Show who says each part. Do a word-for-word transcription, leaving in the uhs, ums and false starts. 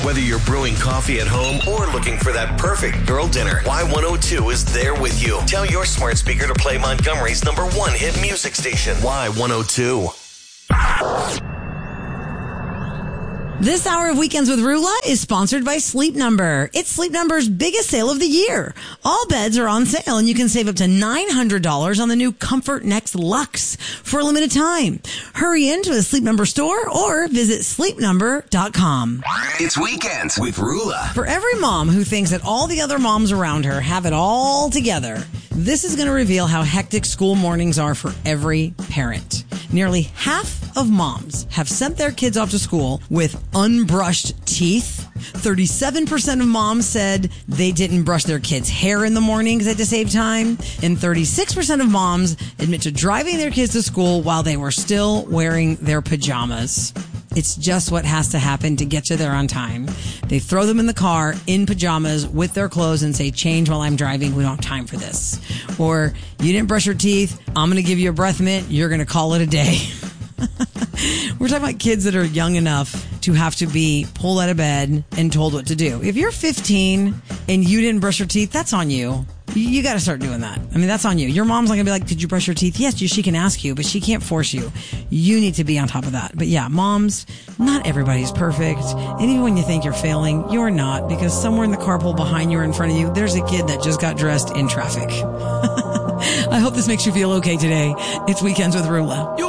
Speaker 1: Whether you're brewing coffee at home or looking for that perfect girl dinner, Y one oh two is there with you. Tell your smart speaker to play Montgomery's number one hit music station, Y one oh two.
Speaker 2: This hour of Weekends with Rula is sponsored by Sleep Number. It's Sleep Number's biggest sale of the year. All beds are on sale and you can save up to nine hundred dollars on the new Comfort Next Luxe for a limited time. Hurry into a Sleep Number store or visit sleep number dot com.
Speaker 1: It's Weekends with Rula.
Speaker 2: For every mom who thinks that all the other moms around her have it all together, this is going to reveal how hectic school mornings are for every parent. Nearly half of moms have sent their kids off to school with unbrushed teeth. thirty-seven percent of moms said they didn't brush their kids' hair in the morning because they had to save time. And thirty-six percent of moms admit to driving their kids to school while they were still wearing their pajamas. It's just what has to happen to get you there on time. They throw them in the car in pajamas with their clothes and say, change while I'm driving. We don't have time for this. Or, you didn't brush your teeth. I'm going to give you a breath mint. You're going to call it a day. We're talking about kids that are young enough to have to be pulled out of bed and told what to do. If you're fifteen and you didn't brush your teeth, that's on you. You got to start doing that. I mean, that's on you. Your mom's not going to be like, did you brush your teeth? Yes, she can ask you, but she can't force you. You need to be on top of that. But yeah, moms, not everybody's perfect. And even when you think you're failing, you're not, because somewhere in the carpool behind you or in front of you, there's a kid that just got dressed in traffic. I hope this makes you feel okay today. It's Weekends with Rula.